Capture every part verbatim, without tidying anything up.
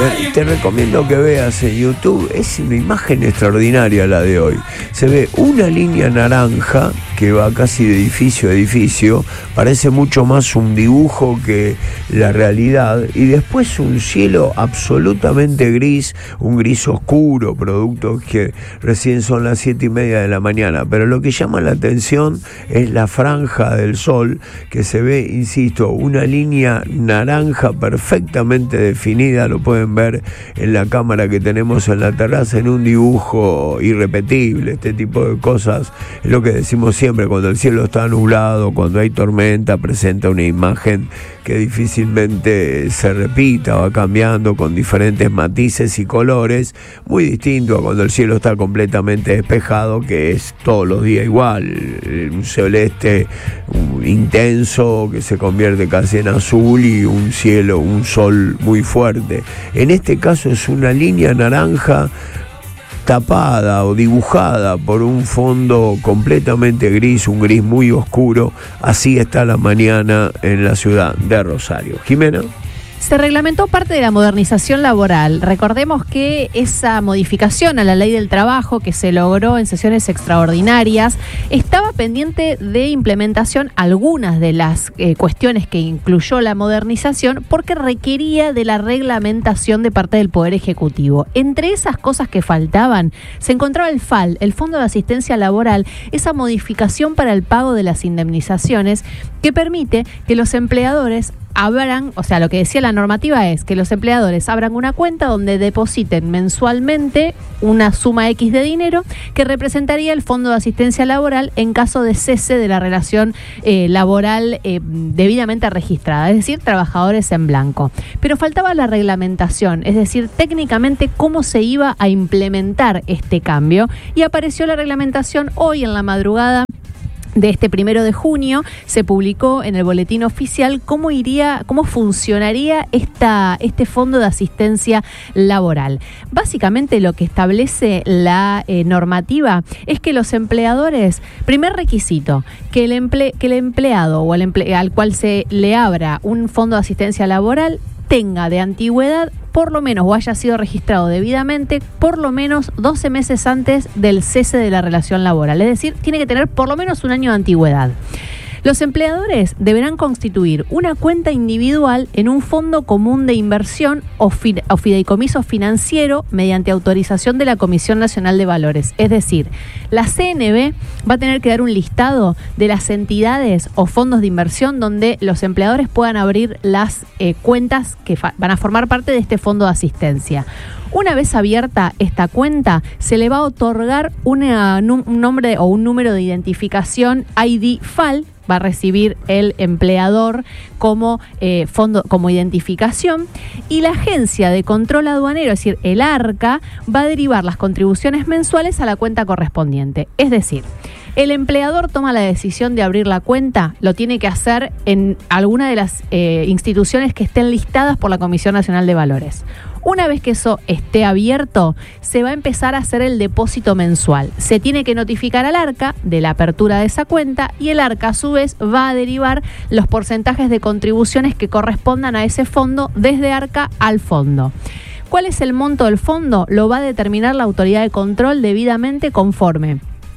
Te, te recomiendo que veas en YouTube, es una imagen extraordinaria la de hoy. Se ve una línea naranja que va casi de edificio a edificio, parece mucho más un dibujo que la realidad, y después un cielo absolutamente gris, un gris oscuro, producto que recién son las siete y media de la mañana, pero lo que llama la atención es la franja del sol, que se ve, insisto, una línea naranja perfectamente definida, lo pueden ver en la cámara que tenemos en la terraza, en un dibujo irrepetible. Este tipo de cosas es lo que decimos siempre, cuando el cielo está nublado, cuando hay tormenta, presenta una imagen que difícilmente se repita, va cambiando con diferentes matices y colores, muy distinto a cuando el cielo está completamente despejado, que es todos los días igual, un celeste intenso que se convierte casi en azul y un cielo, un sol muy fuerte. En este caso es una línea naranja tapada o dibujada por un fondo completamente gris, un gris muy oscuro. Así está la mañana en la ciudad de Rosario. Jimena. Se reglamentó parte de la modernización laboral. Recordemos que esa modificación a la ley del trabajo que se logró en sesiones extraordinarias estaba pendiente de implementación algunas de las eh, cuestiones que incluyó la modernización, porque requería de la reglamentación de parte del Poder Ejecutivo. Entre esas cosas que faltaban se encontraba el F A L, el Fondo de Asistencia Laboral, esa modificación para el pago de las indemnizaciones que permite que los empleadores abran, o sea, lo que decía la normativa es que los empleadores abran una cuenta donde depositen mensualmente una suma X de dinero que representaría el Fondo de Asistencia Laboral en caso de cese de la relación eh, laboral eh, debidamente registrada, es decir, trabajadores en blanco. Pero faltaba la reglamentación, es decir, técnicamente cómo se iba a implementar este cambio, y apareció la reglamentación hoy en la madrugada de este primero de junio. Se publicó en el boletín oficial cómo iría, cómo funcionaría esta, este fondo de asistencia laboral. Básicamente lo que establece la eh, normativa es que los empleadores, primer requisito, que el, emple, que el empleado o el emple, al cual se le abra un fondo de asistencia laboral tenga de antigüedad por lo menos, o haya sido registrado debidamente, por lo menos doce meses antes del cese de la relación laboral. Es decir, tiene que tener por lo menos un año de antigüedad. Los empleadores deberán constituir una cuenta individual en un fondo común de inversión o, fi- o fideicomiso financiero mediante autorización de la Comisión Nacional de Valores. Es decir, la C N B va a tener que dar un listado de las entidades o fondos de inversión donde los empleadores puedan abrir las eh, cuentas que fa- van a formar parte de este fondo de asistencia. Una vez abierta esta cuenta, se le va a otorgar una, un nombre o un número de identificación I D F A L, va a recibir el empleador como eh, fondo, como identificación, y la Agencia de Control Aduanero, es decir, el ARCA, va a derivar las contribuciones mensuales a la cuenta correspondiente. Es decir, el empleador toma la decisión de abrir la cuenta, lo tiene que hacer en alguna de las eh, instituciones que estén listadas por la Comisión Nacional de Valores. Una vez que eso esté abierto, se va a empezar a hacer el depósito mensual. Se tiene que notificar al ARCA de la apertura de esa cuenta, y el ARCA a su vez va a derivar los porcentajes de contribuciones que correspondan a ese fondo desde ARCA al fondo. ¿Cuál es el monto del fondo? Lo va a determinar la autoridad de control debidamente conforme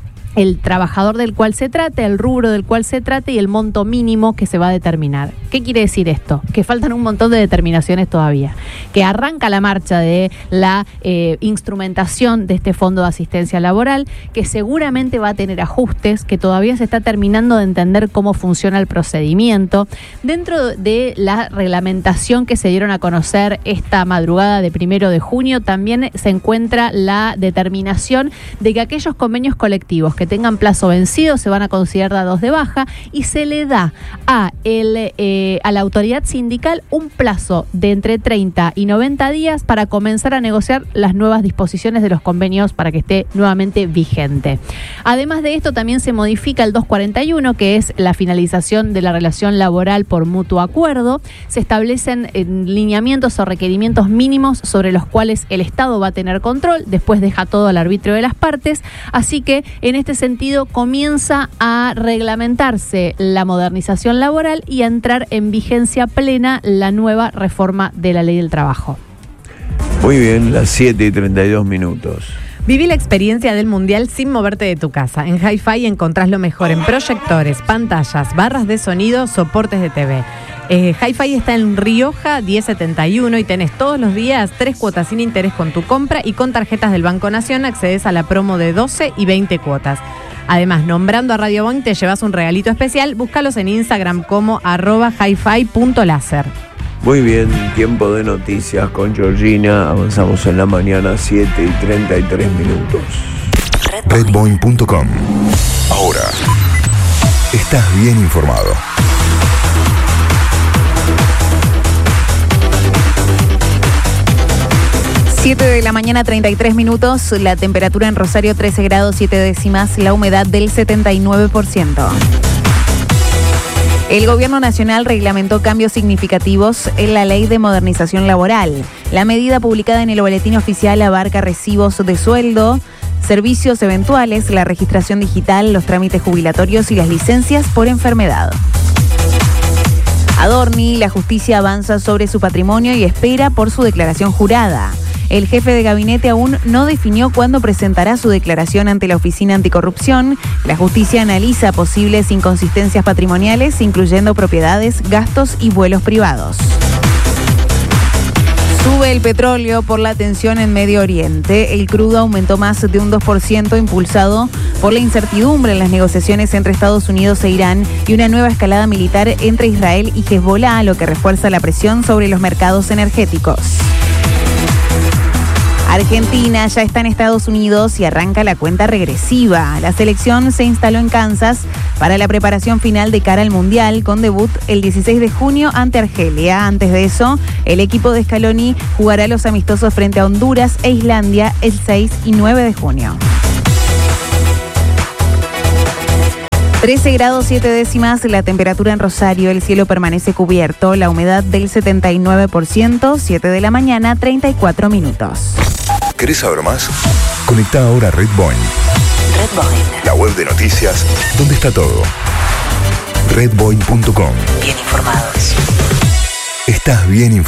el trabajador del cual se trate, el rubro del cual se trate y el monto mínimo que se va a determinar. ¿Qué quiere decir esto? Que faltan un montón de determinaciones todavía. Que arranca la marcha de la eh, instrumentación de este fondo de asistencia laboral, que seguramente va a tener ajustes, que todavía se está terminando de entender cómo funciona el procedimiento. Dentro de la reglamentación que se dieron a conocer esta madrugada de primero de junio, también se encuentra la determinación de que aquellos convenios colectivos que tengan plazo vencido se van a considerar dados de baja, y se le da a, el, eh, a la autoridad sindical un plazo de entre treinta y noventa días para comenzar a negociar las nuevas disposiciones de los convenios para que esté nuevamente vigente. Además de esto, también se modifica el doscientos cuarenta y uno, que es la finalización de la relación laboral por mutuo acuerdo. Se establecen eh, lineamientos o requerimientos mínimos sobre los cuales el Estado va a tener control, después deja todo al arbitrio de las partes, así que en este sentido comienza a reglamentarse la modernización laboral y a entrar en vigencia plena la nueva reforma de la ley del trabajo. Muy bien, las siete y treinta y dos minutos. Viví la experiencia del Mundial sin moverte de tu casa. En Hi-Fi encontrás lo mejor en proyectores, pantallas, barras de sonido, soportes de T V. Eh, Hi-Fi está en Rioja diez setenta y uno y tenés todos los días tres cuotas sin interés con tu compra, y con tarjetas del Banco Nación accedes a la promo de doce y veinte cuotas. Además, nombrando a Radio Boing te llevas un regalito especial. Búscalos en Instagram como arroba hifi punto láser. Muy bien, tiempo de noticias con Georgina. Avanzamos en la mañana, siete y treinta y tres minutos. red boing punto com. Ahora estás bien informado. siete de la mañana, treinta y tres minutos. La temperatura en Rosario, trece grados, siete décimas. La humedad del setenta y nueve por ciento. El Gobierno Nacional reglamentó cambios significativos en la Ley de Modernización Laboral. La medida publicada en el Boletín Oficial abarca recibos de sueldo, servicios eventuales, la registración digital, los trámites jubilatorios y las licencias por enfermedad. Adorni, la justicia avanza sobre su patrimonio y espera por su declaración jurada. El jefe de gabinete aún no definió cuándo presentará su declaración ante la Oficina Anticorrupción. La justicia analiza posibles inconsistencias patrimoniales, incluyendo propiedades, gastos y vuelos privados. Sube el petróleo por la tensión en Medio Oriente. El crudo aumentó más de un dos por ciento, impulsado por la incertidumbre en las negociaciones entre Estados Unidos e Irán y una nueva escalada militar entre Israel y Hezbolá, lo que refuerza la presión sobre los mercados energéticos. Argentina ya está en Estados Unidos y arranca la cuenta regresiva. La selección se instaló en Kansas para la preparación final de cara al Mundial, con debut el dieciséis de junio ante Argelia. Antes de eso, el equipo de Scaloni jugará los amistosos frente a Honduras e Islandia el seis y nueve de junio. trece grados, siete décimas, la temperatura en Rosario, el cielo permanece cubierto, la humedad del setenta y nueve por ciento, siete de la mañana, treinta y cuatro minutos. ¿Querés saber más? Conecta ahora a Red Boing. Red Boing. La web de noticias, donde está todo. red boing punto com. Bien informados. Estás bien informado.